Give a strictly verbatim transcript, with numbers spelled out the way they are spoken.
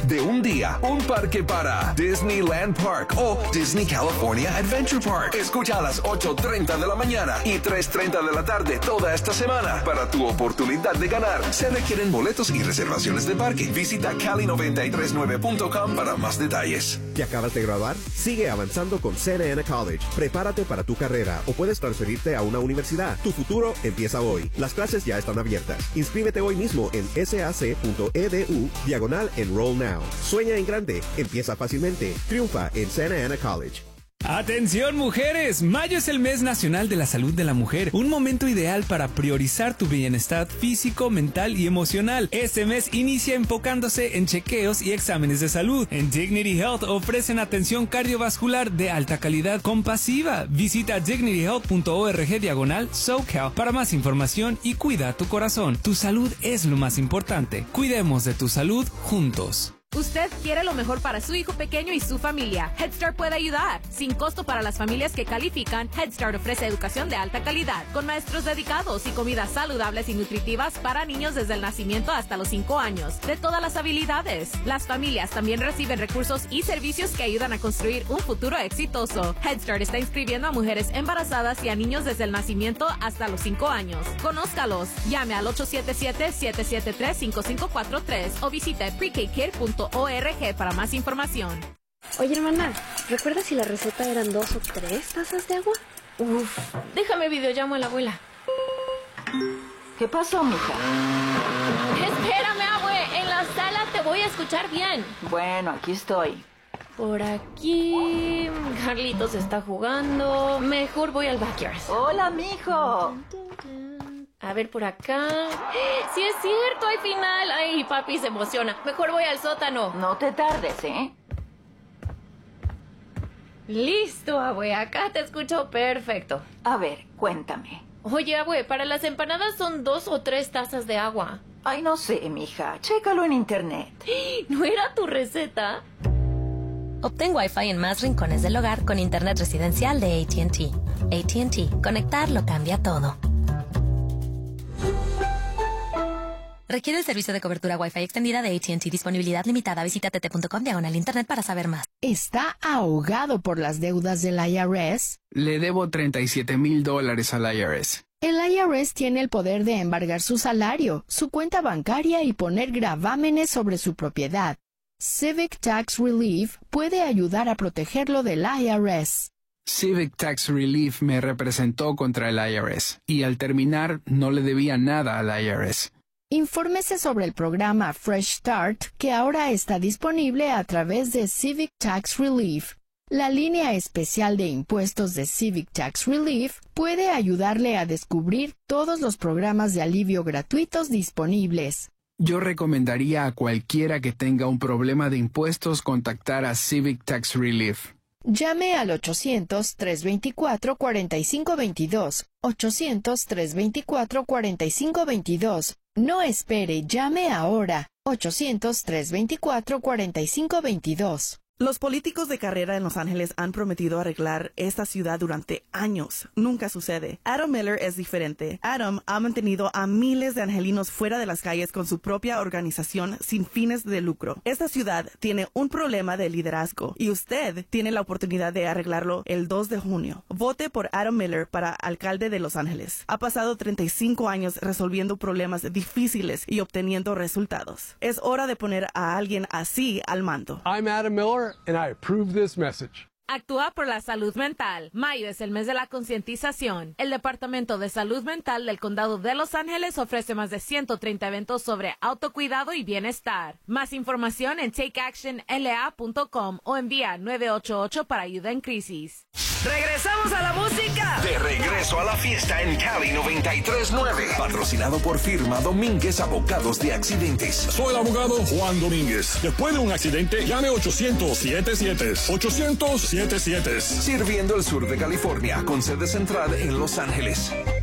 de un día, un parque para Disneyland Park o Disney California Adventure Park. Escucha a las ocho treinta de la mañana y tres treinta de la tarde toda esta semana para tu oportunidad de ganar. Se requieren boletos y reservaciones de parque. Visita cali noventa y tres nueve punto com para más detalles. ¿Te acabas de graduar? Sigue avanzando con Santa Ana College. Prepárate para tu carrera o puedes transferirte a una universidad. Tu futuro empieza hoy. Las clases ya están abiertas. Inscríbete hoy mismo en sac.edu diagonal Enroll Now. Sueña en grande. Empieza fácilmente. Triunfa en Santa Ana College. ¡Atención, mujeres! Mayo es el mes nacional de la salud de la mujer, un momento ideal para priorizar tu bienestar físico, mental y emocional. Este mes inicia enfocándose en chequeos y exámenes de salud. En Dignity Health ofrecen atención cardiovascular de alta calidad compasiva. Visita dignityhealth.org diagonal SoCal para más información y cuida tu corazón. Tu salud es lo más importante. Cuidemos de tu salud juntos. Usted quiere lo mejor para su hijo pequeño y su familia. Head Start puede ayudar. Sin costo para las familias que califican, Head Start ofrece educación de alta calidad, con maestros dedicados y comidas saludables y nutritivas para niños desde el nacimiento hasta los cinco años, de todas las habilidades. Las familias también reciben recursos y servicios que ayudan a construir un futuro exitoso. Head Start está inscribiendo a mujeres embarazadas y a niños desde el nacimiento hasta los cinco años. Conózcalos. Llame al ocho siete siete, siete siete tres, cinco cinco cuatro tres o visite pre k kid punto org para más información. Oye, hermana, ¿recuerdas si la receta eran dos o tres tazas de agua? Uf, déjame videollamo a la abuela. ¿Qué pasó, mija? Espérame, abue, en la sala te voy a escuchar bien. Bueno, aquí estoy. Por aquí... Carlitos está jugando. Mejor voy al backyard. Hola, mijo. A ver, por acá... ¡Sí es cierto! ¡Hay final! ¡Ay, papi se emociona! Mejor voy al sótano. No te tardes, ¿eh? Listo, abue. Acá te escucho perfecto. A ver, cuéntame. Oye, abue, para las empanadas son dos o tres tazas de agua. Ay, no sé, mija. Chécalo en internet. ¿No era tu receta? Obtén Wi-Fi en más rincones del hogar con internet residencial de A T and T. A T and T. Conectar lo cambia todo. Requiere el servicio de cobertura Wi-Fi extendida de A T and T. Disponibilidad limitada. Visita tt.com diagonal internet para saber más. ¿Está ahogado por las deudas del I R S? Le debo treinta y siete mil dólares al I R S. El I R S tiene el poder de embargar su salario, su cuenta bancaria y poner gravámenes sobre su propiedad. Civic Tax Relief puede ayudar a protegerlo del I R S. Civic Tax Relief me representó contra el I R S y al terminar no le debía nada al I R S. Infórmese sobre el programa Fresh Start, que ahora está disponible a través de Civic Tax Relief. La línea especial de impuestos de Civic Tax Relief puede ayudarle a descubrir todos los programas de alivio gratuitos disponibles. Yo recomendaría a cualquiera que tenga un problema de impuestos contactar a Civic Tax Relief. Llame al ochocientos, trescientos veinticuatro, cuarenta y cinco veintidós. ochocientos, trescientos veinticuatro, cuarenta y cinco veintidós. No espere, llame ahora. ochocientos, trescientos veinticuatro, cuarenta y cinco veintidós. Los políticos de carrera en Los Ángeles han prometido arreglar esta ciudad durante años. Nunca sucede. Adam Miller es diferente. Adam ha mantenido a miles de angelinos fuera de las calles con su propia organización sin fines de lucro. Esta ciudad tiene un problema de liderazgo y usted tiene la oportunidad de arreglarlo el dos de junio. Vote por Adam Miller para alcalde de Los Ángeles. Ha pasado treinta y cinco años resolviendo problemas difíciles y obteniendo resultados. Es hora de poner a alguien así al mando. I'm Adam Miller. And I approve this message. Actúa por la salud mental. Mayo es el mes de la concientización. El Departamento de Salud Mental del Condado de Los Ángeles ofrece más de ciento treinta eventos sobre autocuidado y bienestar. Más información en take action l a punto com o envía nueve ocho ocho para ayuda en crisis. ¡Regresamos a la música! De regreso a la fiesta en Cali noventa y tres nueve. Patrocinado por firma Domínguez Abogados de Accidentes. Soy el abogado Juan Domínguez. Después de un accidente, llame ochocientos, siete siete. ochocientos, siete siete. Sirviendo el sur de California con sede central en Los Ángeles.